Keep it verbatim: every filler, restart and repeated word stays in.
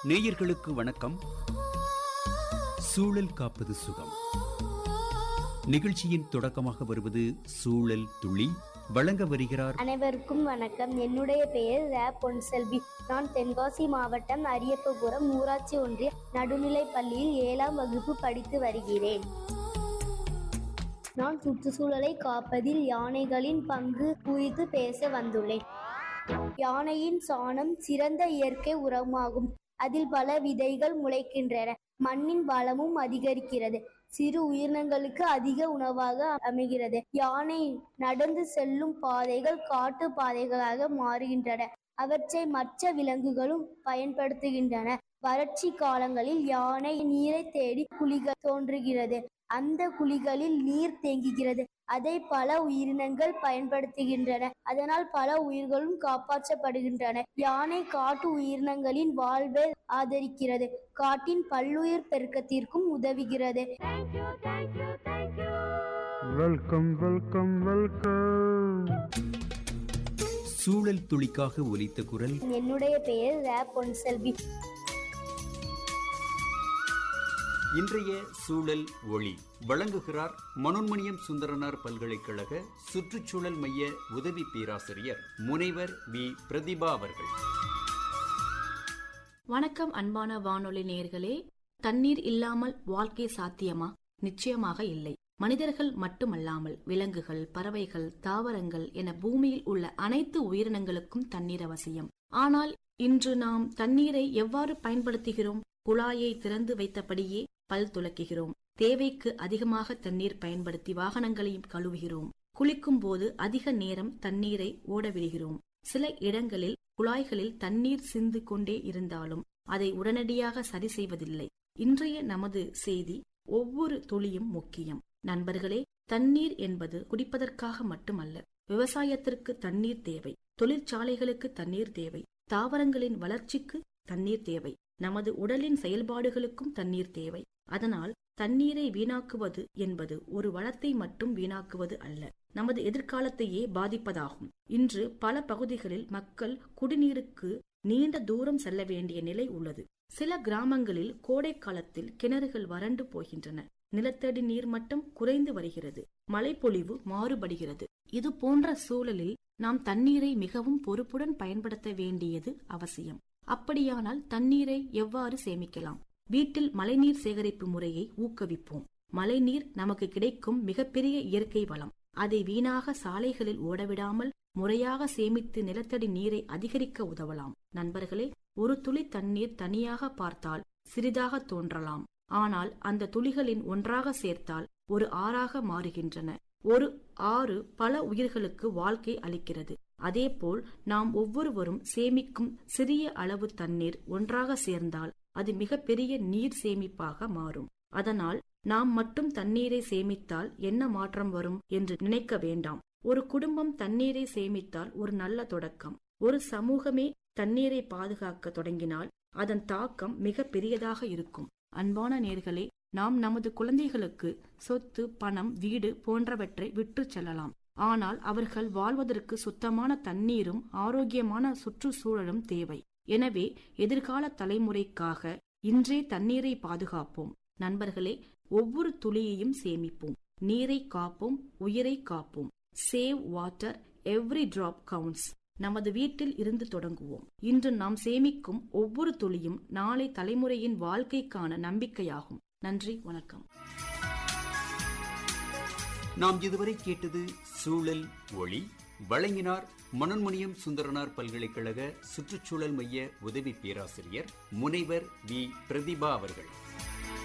நேயர்களுக்கு வணக்கம். சூழல் காப்பது சுகம் நிகழ்ச்சியின் தொடக்கமாக வருவது சூழல் துளி. வழங்க வருகிறார். அனைவருக்கும் வணக்கம். என்னுடைய பெயர் ரா பொன்செல்வி. நான் தென்காசி மாவட்டம் அரியப்பபுரம் ஊராட்சி ஒன்றிய நடுநிலைப் பள்ளியில் ஏழாம் வகுப்பு படித்து வருகிறேன். நான் சுற்றுச்சூழலை காப்பதில் யானைகளின் பங்கு குறித்து பேச வந்துள்ளேன். யானையின் சாணம் சிறந்த இயற்கை உரமாகும். அதில் பல விதைகள் முளைக்கின்றன. மண்ணின் வளமும் அதிகரிக்கிறது. சிறு உயிரினங்களுக்கு அதிக உணவாக அமைகிறது. யானை நடந்து செல்லும் பாதைகள் காட்டு பாதைகளாக மாறுகின்றன. அவற்றை மற்ற விலங்குகளும் பயன்படுத்துகின்றன. வறட்சி காலங்களில் யானை நீரை தேடி குழிகள் தோன்றுகிறது. அந்த குழிகளில் நீர் தேங்குகிறது. அதை பல உயிரினங்கள் பயன்படுத்துகின்றன. அதனால் பல உயிர்களும் காப்பாற்றப்படுகின்றன. யானை காட்டு உயிரினங்களின் வாழ்வை ஆதரிக்கிறது. காட்டின் பல்லுயிர் பெருக்கத்திற்கும் உதவுகிறது. Welcome welcome welcome. சூழல் துளிக்காக ஒலித்த குரல். என்னுடைய பெயர் ரா பொன்செல்வி. இன்றைய சூழல் ஒளி வழங்குகிறார் மனோன்மணியம் சுந்தரனார் பல்கலைக்கழக சுற்றுச்சூழல் மைய உதவி பேராசிரியர் முனைவர் வி பிரதிபா அவர்கள். வணக்கம் அன்பான வானொலி நேயர்களே. தண்ணீர் இல்லாமல் வாழ்க்கை சாத்தியமா? நிச்சயமாக இல்லை. மனிதர்கள் மட்டுமல்லாமல் விலங்குகள், பறவைகள், தாவரங்கள் என பூமியில் உள்ள அனைத்து உயிரினங்களுக்கும் தண்ணீர் அவசியம். ஆனால் இன்று நாம் தண்ணீரை எவ்வாறு பயன்படுத்துகிறோம்? குழாயை திறந்து வைத்தபடியே பல் துலக்குகிறோம். தேவைக்கு அதிகமாக தண்ணீர் பயன்படுத்தி வாகனங்களையும் கழுவுகிறோம். குளிக்கும் போது அதிக நேரம் தண்ணீரை ஓடவிடுகிறோம். சில இடங்களில் குழாய்களில் தண்ணீர் சிந்து கொண்டே இருந்தாலும் அதை உடனடியாக சரி செய்வதில்லை. இன்றைய நமது செய்தி ஒவ்வொரு துளியும் முக்கியம். நண்பர்களே, தண்ணீர் என்பது குடிப்பதற்காக மட்டுமல்ல. விவசாயத்திற்கு தண்ணீர் தேவை, தொழிற்சாலைகளுக்கு தண்ணீர் தேவை, தாவரங்களின் வளர்ச்சிக்கு தண்ணீர் தேவை, நமது உடலின் செயல்பாடுகளுக்கும் தண்ணீர் தேவை. அதனால் தண்ணீரை வீணாக்குவது என்பது ஒரு வளத்தை மட்டும் வீணாக்குவது அல்ல, நமது எதிர்காலத்தையே பாதிப்பதாகும். இன்று பல பகுதிகளில் மக்கள் குடிநீருக்கு நீண்ட தூரம் செல்ல வேண்டிய நிலை உள்ளது. சில கிராமங்களில் கோடை காலத்தில் கிணறுகள் வறண்டு போகின்றன. நிலத்தடி நீர் மட்டம் குறைந்து வருகிறது. மழைப்பொழிவு மாறுபடுகிறது. இது போன்ற சூழலில் நாம் தண்ணீரை மிகவும் பொறுப்புடன் பயன்படுத்த வேண்டியது அவசியம். அப்படியானால் தண்ணீரை எவ்வாறு சேமிக்கலாம்? வீட்டில் மழைநீர் சேகரிப்பு முறையை ஊக்குவிப்போம். மழைநீர் நமக்கு கிடைக்கும் மிகப்பெரிய இயற்கை வளம். அதை வீணாக சாலைகளில் ஓடவிடாமல் முறையாக சேமித்து நிலத்தடி நீரை அதிகரிக்க உதவலாம். நண்பர்களே, ஒரு துளி தண்ணீர் தனியாக பார்த்தால் சிறிதாக தோன்றலாம். ஆனால் அந்த துளிகளின் ஒன்றாக சேர்த்தால் ஒரு ஆறாக மாறுகின்றன. ஒரு ஆறு பல உயிர்களுக்கு வாழ்க்கை அளிக்கிறது. அதேபோல் நாம் ஒவ்வொருவரும் சேமிக்கும் சிறிய அளவு தண்ணீர் ஒன்றாக சேர்ந்தால் அது மிகப்பெரிய நீர் சேமிப்பாக மாறும். அதனால் நாம் மட்டும் தண்ணீரை சேமித்தால் என்ன மாற்றம் வரும் என்று நினைக்க வேண்டாம். ஒரு குடும்பம் தண்ணீரை சேமித்தால் ஒரு நல்ல தொடக்கம். ஒரு சமூகமே தண்ணீரை பாதுகாக்க தொடங்கினால் அதன் தாக்கம் மிக பெரியதாக இருக்கும். அன்பான நேயர்களே, நாம் நமது குழந்தைகளுக்கு சொத்து, பணம், வீடு போன்றவற்றை விற்று செல்லலாம். ஆனால் அவர்கள் வாழ்வதற்கு சுத்தமான தண்ணீரும் ஆரோக்கியமான சுற்றுச்சூழலும் தேவை. எனவே எதிர்கால தலைமுறைக்காக இன்றே தண்ணீரை பாதுகாப்போம். நண்பர்களே, ஒவ்வொரு துளியையும் சேமிப்போம். நீரை காப்போம், உயிரை காப்போம். Save water, every drop counts. நமது வீட்டில் இருந்து தொடங்குவோம். இன்று நாம் சேமிக்கும் ஒவ்வொரு துளியும் நாளை தலைமுறையின் வாழ்க்கைக்கான நம்பிக்கையாகும். நன்றி, வணக்கம். நாம் இதுவரை கேட்டது சூழல் ஒளி. வழங்கினார் மனோன்மணியம் சுந்தரனார் பல்கலைக்கழக சுற்றுச்சூழல் மைய உதவி பேராசிரியர் முனைவர் வி பிரதிபா அவர்கள்.